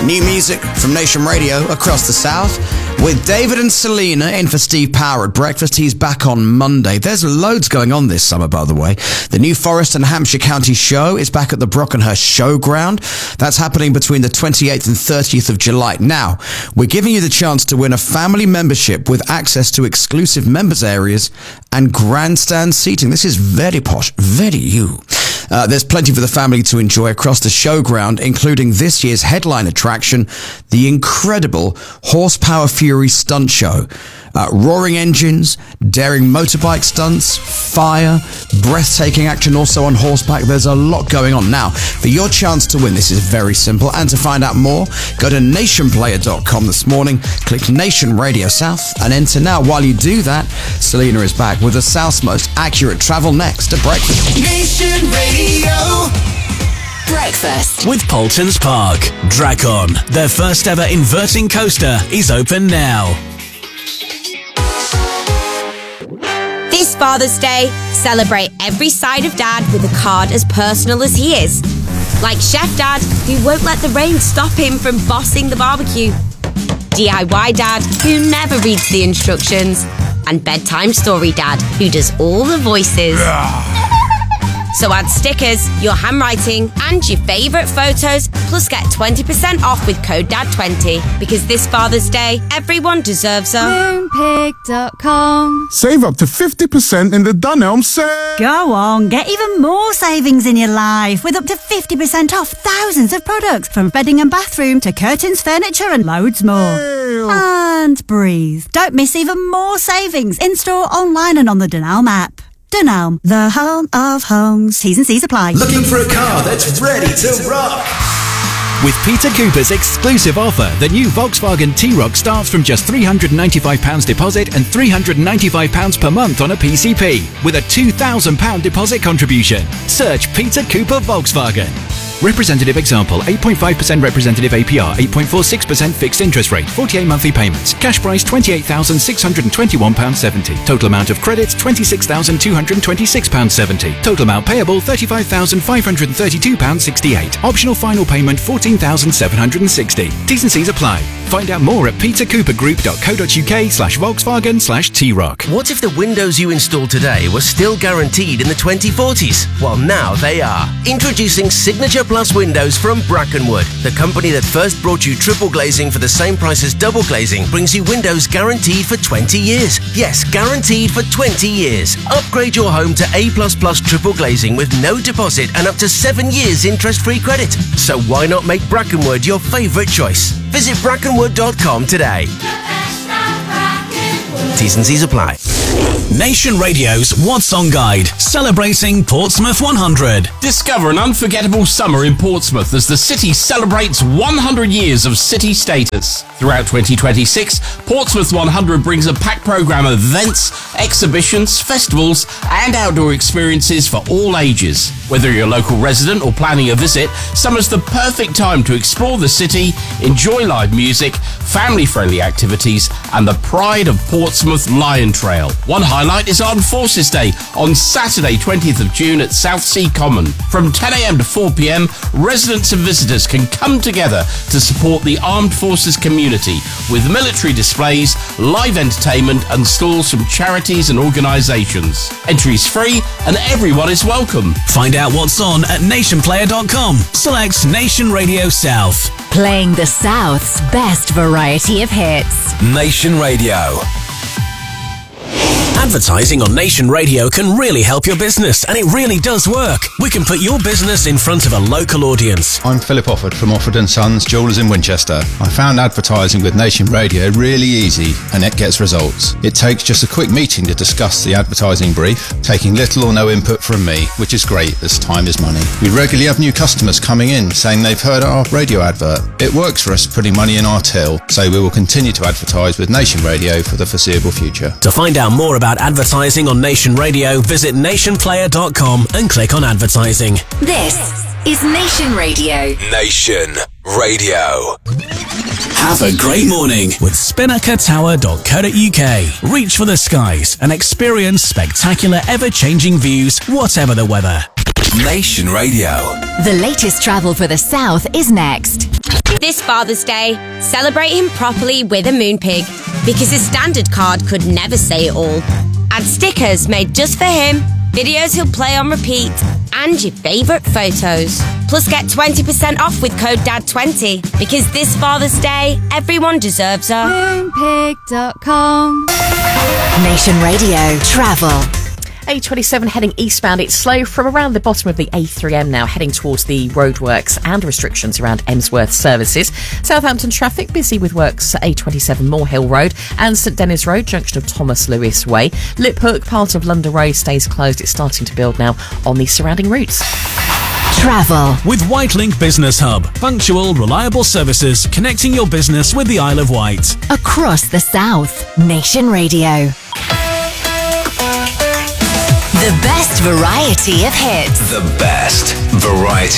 New music from Nation Radio across the South. With David and Selena in for Steve Power at breakfast. He's back on Monday. There's loads going on this summer, by the way. The new Forest and Hampshire County show is back at the Brockenhurst Showground. That's happening between the 28th and 30th of July. Now, we're giving you the chance to win a family membership with access to exclusive members areas and grandstand seating. This is very posh, very you. There's plenty for the family to enjoy across the showground, including this year's headline attraction, the incredible Horsepower Fury Stunt Show. Roaring engines, daring motorbike stunts, fire, breathtaking action also on horseback. There's a lot going on. Now, for your chance to win, this is very simple. And to find out more, go to nationplayer.com this morning, click Nation Radio South and enter now. While you do that, Selena is back with the South's most accurate travel next at breakfast. Nation Radio. Breakfast with Paultons Park. Dracon, their first ever inverting coaster, is open now. This Father's Day, celebrate every side of Dad with a card as personal as he is. Like Chef Dad, who won't let the rain stop him from bossing the barbecue. DIY Dad, who never reads the instructions. And Bedtime Story Dad, who does all the voices. So add stickers, your handwriting, and your favourite photos, plus get 20% off with code DAD20. Because this Father's Day, everyone deserves a Moonpig.com. Save up to 50% in the Dunelm sale. Go on, get even more savings in your life with up to 50% off thousands of products, from bedding and bathroom to curtains, furniture, and loads more. Ew. And breathe. Don't miss even more savings in store, online, and on the Dunelm app. Dunelm, the home of homes. T's and C's apply. Looking for a car that's ready to rock? With Peter Cooper's exclusive offer, the new Volkswagen T-Roc starts from just £395 deposit and £395 per month on a PCP, with a £2,000 deposit contribution. Search Peter Cooper Volkswagen. Representative example, 8.5% representative APR, 8.46% fixed interest rate, 48 monthly payments. Cash price £28,621.70. Total amount of credit £26,226.70. Total amount payable £35,532.68. Optional final payment £14,760. T's and C's apply. Find out more at petercoopergroup.co.uk/Volkswagen/T-Roc. What if the windows you install today were still guaranteed in the 2040s? Well, now they are. Introducing Signature Plus Windows from Brackenwood. The company that first brought you triple glazing for the same price as double glazing brings you windows guaranteed for 20 years. Yes, guaranteed for 20 years. Upgrade your home to A++ triple glazing with no deposit and up to 7 years interest-free credit. So why not make Brackenwood your favourite choice? Visit brackenwood.com today. T's and C's apply. Nation Radio's What's On Guide, celebrating Portsmouth 100. Discover an unforgettable summer in Portsmouth as the city celebrates 100 years of city status. Throughout 2026, Portsmouth 100 brings a packed programme of events, exhibitions, festivals and outdoor experiences for all ages. Whether you're a local resident or planning a visit, summer's the perfect time to explore the city, enjoy live music, family-friendly activities and the pride of Portsmouth Lion Trail. One highlight is Armed Forces Day on Saturday 20th of June at Southsea Common. From 10 a.m. to 4 p.m, residents and visitors can come together to support the Armed Forces community with military displays, live entertainment and stalls from charities and organisations. Entry is free and everyone is welcome. Find out what's on at nationplayer.com. Select Nation Radio South. Playing the South's best variety of hits. Nation Radio. Advertising on Nation Radio can really help your business, and it really does work. We can put your business in front of a local audience. I'm Philip Offord from Offord & Sons Jewellers in Winchester. I found advertising with Nation Radio really easy, and it gets results. It takes just a quick meeting to discuss the advertising brief, taking little or no input from me, which is great as time is money. We regularly have new customers coming in saying they've heard our radio advert. It works for us putting money in our till, so we will continue to advertise with Nation Radio for the foreseeable future. To find out more about advertising on Nation Radio, visit nationplayer.com and click on advertising. This is Nation Radio. Nation Radio. Have a great morning with spinnakertower.co.uk. Reach for the skies and experience spectacular ever-changing views, whatever the weather. Nation Radio. The latest travel for the South is next. This Father's Day, celebrate him properly with a Moonpig, because his standard card could never say it all. Add stickers made just for him, videos he'll play on repeat, and your favourite photos. Plus get 20% off with code DAD20, because this Father's Day, everyone deserves a Moonpig.com. Nation Radio Travel. A27 heading eastbound. It's slow from around the bottom of the A3M now, heading towards the roadworks and restrictions around Emsworth services. Southampton traffic busy with works at A27 Moore Hill Road and St Dennis Road, junction of Thomas Lewis Way. Liphook, part of London Road, stays closed. It's starting to build now on the surrounding routes. Travel. With Whitelink Business Hub. Punctual, reliable services connecting your business with the Isle of Wight. Across the South. Nation Radio. The best variety of hits. The best variety.